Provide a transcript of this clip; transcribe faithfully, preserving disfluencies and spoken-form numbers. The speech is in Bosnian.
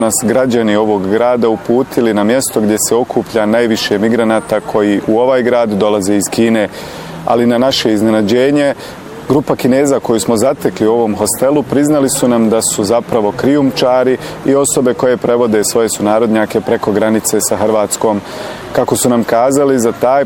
nas građani ovog grada uputili na mjesto gdje se okuplja najviše migranata koji u ovaj grad dolaze iz Kine, ali na naše iznenađenje grupa Kineza koju smo zatekli u ovom hostelu priznali su nam da su zapravo krijumčari i osobe koje prevode svoje sunarodnjake preko granice sa Hrvatskom. Kako su nam kazali, za taj